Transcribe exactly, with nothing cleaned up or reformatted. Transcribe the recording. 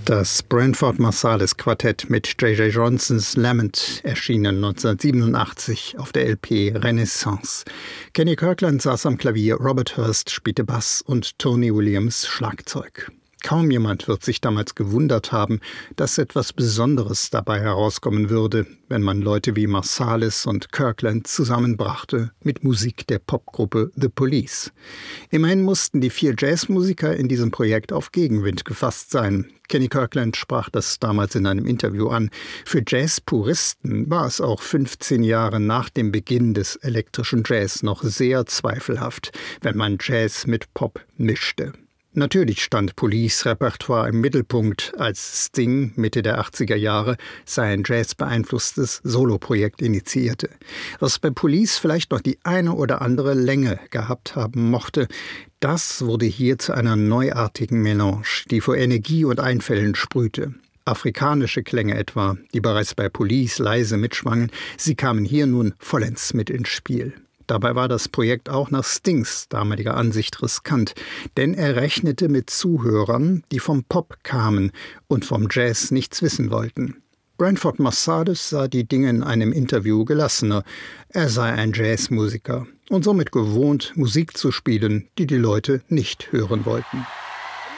Das Branford Marsalis Quartett mit J J Johnsons Lament erschienen neunzehnhundertsiebenundachtzig auf der L P Renaissance. Kenny Kirkland saß am Klavier, Robert Hurst spielte Bass und Tony Williams Schlagzeug. Kaum jemand wird sich damals gewundert haben, dass etwas Besonderes dabei herauskommen würde, wenn man Leute wie Marsalis und Kirkland zusammenbrachte mit Musik der Popgruppe The Police. Immerhin mussten die vier Jazzmusiker in diesem Projekt auf Gegenwind gefasst sein. Kenny Kirkland sprach das damals in einem Interview an. Für Jazz-Puristen war es auch fünfzehn Jahre nach dem Beginn des elektrischen Jazz noch sehr zweifelhaft, wenn man Jazz mit Pop mischte. Natürlich stand Police-Repertoire im Mittelpunkt, als Sting Mitte der achtziger Jahre sein Jazz-beeinflusstes Soloprojekt initiierte. Was bei Police vielleicht noch die eine oder andere Länge gehabt haben mochte, das wurde hier zu einer neuartigen Melange, die vor Energie und Einfällen sprühte. Afrikanische Klänge etwa, die bereits bei Police leise mitschwangen, sie kamen hier nun vollends mit ins Spiel. Dabei war das Projekt auch nach Stings damaliger Ansicht riskant, denn er rechnete mit Zuhörern, die vom Pop kamen und vom Jazz nichts wissen wollten. Branford Marsalis sah die Dinge in einem Interview gelassener. Er sei ein Jazzmusiker und somit gewohnt, Musik zu spielen, die die Leute nicht hören wollten.